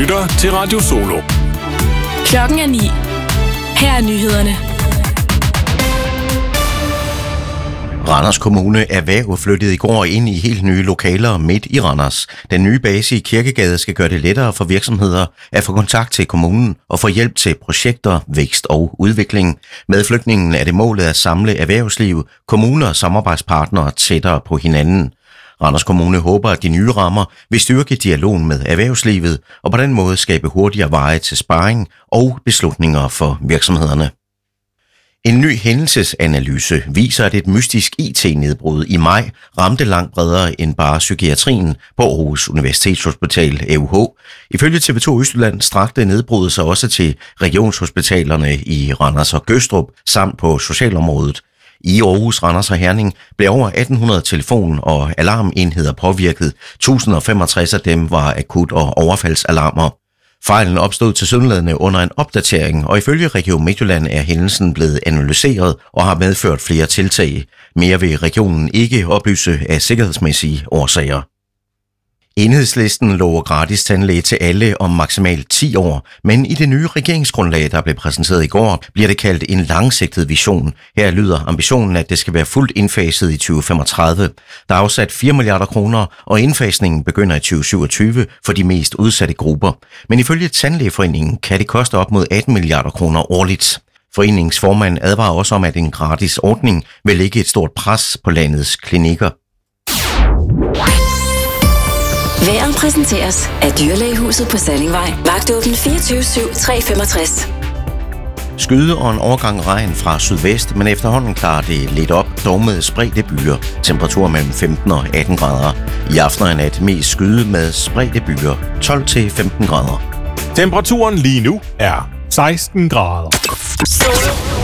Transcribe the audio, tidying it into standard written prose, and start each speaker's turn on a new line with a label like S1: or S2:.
S1: lytter til Radio Solo.
S2: Klokken er 9. Her er nyhederne.
S3: Randers Kommune Erhverv flyttede i går ind i helt nye lokaler midt i Randers. Den nye base i Kirkegade skal gøre det lettere for virksomheder at få kontakt til kommunen og få hjælp til projekter, vækst og udvikling. Med flytningen er det målet at samle erhvervsliv, kommuner og samarbejdspartnere tættere på hinanden. Randers Kommune håber, at de nye rammer vil styrke dialogen med erhvervslivet og på den måde skabe hurtigere veje til sparring og beslutninger for virksomhederne. En ny hændelsesanalyse viser, at et mystisk IT-nedbrud i maj ramte langt bredere end bare psykiatrien på Aarhus Universitetshospital AUH. Ifølge TV2 Østjylland strakte nedbruddet sig også til regionshospitalerne i Randers og Gødstrup samt på socialområdet. I Aarhus, Randers og Herning blev over 1800 telefon- og alarmenheder påvirket. 1065 af dem var akut- og overfaldsalarmer. Fejlen opstod tilsyneladende under en opdatering, og ifølge Region Midtjylland er hændelsen blevet analyseret og har medført flere tiltag. Mere vil regionen ikke oplyse af sikkerhedsmæssige årsager. Enhedslisten lover gratis tandlæge til alle om maksimalt 10 år, men i det nye regeringsgrundlag, der blev præsenteret i går, bliver det kaldt en langsigtet vision. Her lyder ambitionen, at det skal være fuldt indfaset i 2035. Der er afsat 4 milliarder kroner, og indfasningen begynder i 2027 for de mest udsatte grupper. Men ifølge Tandlægeforeningen kan det koste op mod 18 milliarder kroner årligt. Foreningens formand advarer også om, at en gratis ordning vil lægge et stort pres på landets klinikker.
S4: Vejret præsenteres af Dyrlægehuset på Sallingvej. Vagtåben 24/7, 365.
S3: Skyde og en overgang regn fra sydvest, men efterhånden klarer det lidt op, dog med spredte byer. Temperatur mellem 15 og 18 grader. I aften og nat mest skyde med spredte byer, 12 til 15 grader.
S1: Temperaturen lige nu er 16 grader.
S2: Solo